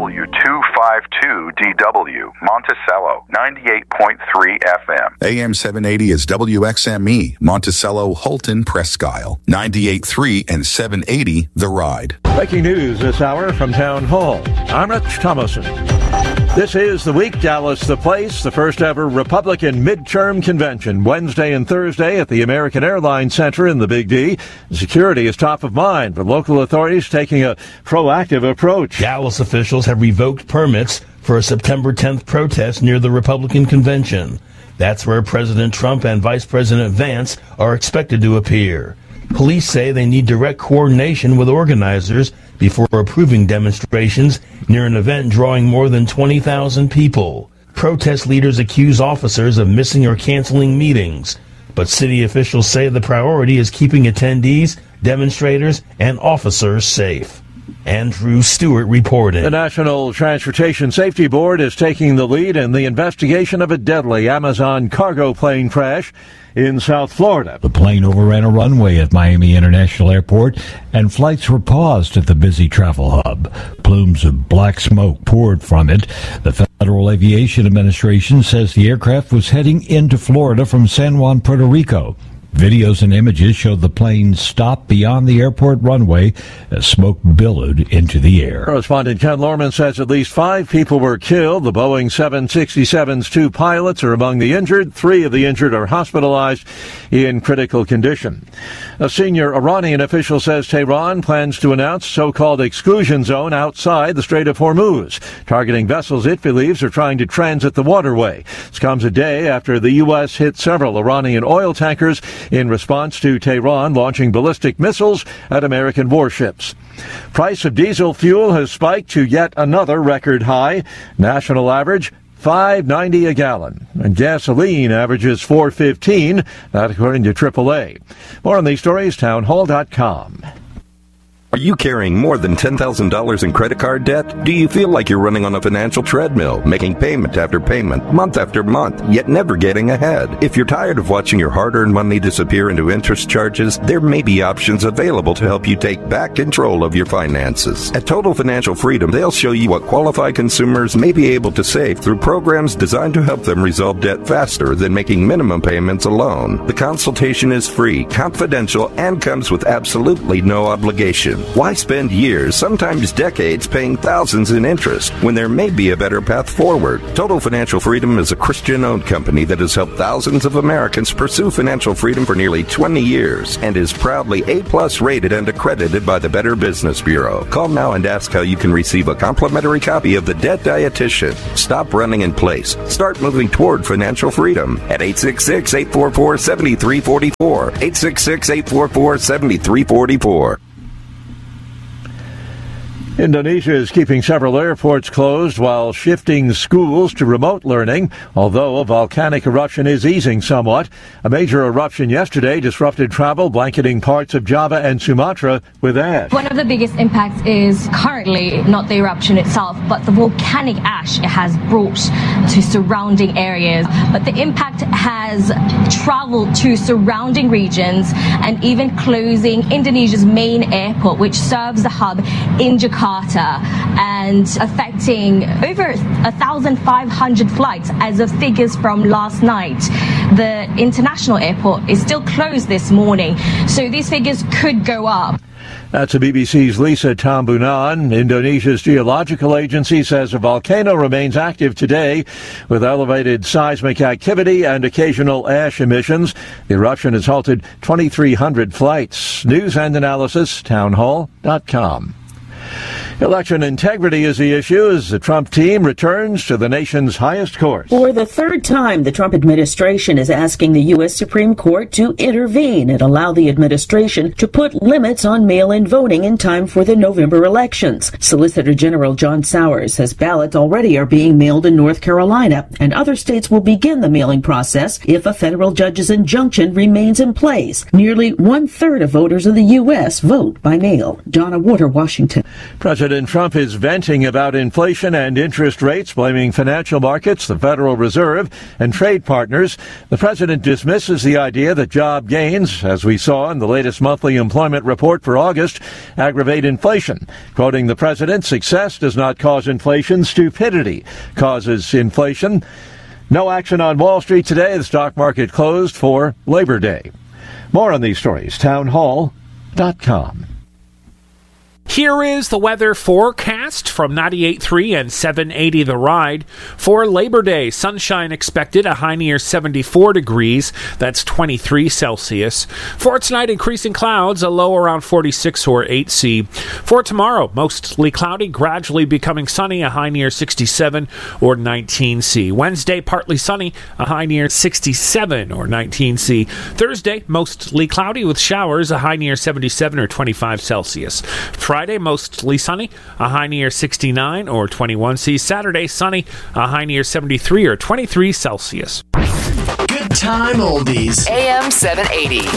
W252DW, Monticello, 98.3 FM. AM 780 is WXME, Monticello, Holton, Presque Isle, 98.3 and 780 The Ride. Breaking news this hour from Town Hall. I'm Rich Thomason. This is The Week, Dallas the Place, the first ever Republican midterm convention, Wednesday and Thursday at the American Airlines Center in the Big D. Security is top of mind, but local authorities taking a proactive approach. Dallas officials have revoked permits for a September 10th protest near the Republican convention. That's where President Trump and Vice President Vance are expected to appear. Police say they need direct coordination with organizers before approving demonstrations near an event drawing more than 20,000 people. Protest leaders accuse officers of missing or canceling meetings, but city officials say the priority is keeping attendees, demonstrators, and officers safe. Andrew Stewart reporting. The National Transportation Safety Board is taking the lead in the investigation of a deadly Amazon cargo plane crash in South Florida. The plane overran a runway at Miami International Airport, and flights were paused at the busy travel hub. Plumes of black smoke poured from it. The Federal Aviation Administration says the aircraft was heading into Florida from San Juan, Puerto Rico. Videos and images showed the plane stop beyond the airport runway as smoke billowed into the air. Correspondent Ken Lorman says at least 5 people were killed. The Boeing 767's 2 pilots are among the injured. 3 of the injured are hospitalized in critical condition. A senior Iranian official says Tehran plans to announce a so-called exclusion zone outside the Strait of Hormuz, targeting vessels it believes are trying to transit the waterway. This comes a day after the U.S. hit several Iranian oil tankers in response to Tehran launching ballistic missiles at American warships. Price of diesel fuel has spiked to yet another record high. National average $5.90 a gallon, and gasoline averages $4.15, that according to AAA. More on these stories, townhall.com. Are you carrying more than $10,000 in credit card debt? Do you feel like you're running on a financial treadmill, making payment after payment, month after month, yet never getting ahead? If you're tired of watching your hard-earned money disappear into interest charges, there may be options available to help you take back control of your finances. At Total Financial Freedom, they'll show you what qualified consumers may be able to save through programs designed to help them resolve debt faster than making minimum payments alone. The consultation is free, confidential, and comes with absolutely no obligation. Why spend years, sometimes decades, paying thousands in interest when there may be a better path forward? Total Financial Freedom is a Christian-owned company that has helped thousands of Americans pursue financial freedom for nearly 20 years and is proudly A+ rated and accredited by the Better Business Bureau. Call now and ask how you can receive a complimentary copy of The Debt Dietitian. Stop running in place. Start moving toward financial freedom at 866-844-7344. 866-844-7344. Indonesia is keeping several airports closed while shifting schools to remote learning, although a volcanic eruption is easing somewhat. A major eruption yesterday disrupted travel, blanketing parts of Java and Sumatra with ash. One of the biggest impacts is currently not the eruption itself, but the volcanic ash it has brought to surrounding areas. But the impact has traveled to surrounding regions and even closing Indonesia's main airport, which serves the hub in Jakarta, and affecting over 1,500 flights as of figures from last night. The international airport is still closed this morning, so these figures could go up. That's the BBC's Lisa Tambunan. Indonesia's geological agency says a volcano remains active today with elevated seismic activity and occasional ash emissions. The eruption has halted 2,300 flights. News and analysis, townhall.com. Election integrity is the issue as the Trump team returns to the nation's highest court. For the third time, the Trump administration is asking the U.S. Supreme Court to intervene and allow the administration to put limits on mail-in voting in time for the November elections. Solicitor General John Sowers says ballots already are being mailed in North Carolina, and other states will begin the mailing process if a federal judge's injunction remains in place. Nearly 1/3 of voters in the U.S. vote by mail. Donna Water, Washington. President President Trump is venting about inflation and interest rates, blaming financial markets, the Federal Reserve, and trade partners. The president dismisses the idea that job gains, as we saw in the latest monthly employment report for August, aggravate inflation. Quoting the president, success does not cause inflation, stupidity causes inflation. No action on Wall Street today. The stock market closed for Labor Day. More on these stories, townhall.com. Here is the weather forecast from 98.3 and 780 The Ride. For Labor Day, sunshine expected, a high near 74 degrees. That's 23 Celsius. For tonight, increasing clouds, a low around 46 or 8C. For tomorrow, mostly cloudy, gradually becoming sunny, a high near 67 or 19C. Wednesday, partly sunny, a high near 67 or 19C. Thursday, mostly cloudy with showers, a high near 77 or 25 Celsius. Friday, mostly sunny, a high near 69 or 21C. Saturday, sunny, a high near 73 or 23 Celsius. Good time oldies. AM 780.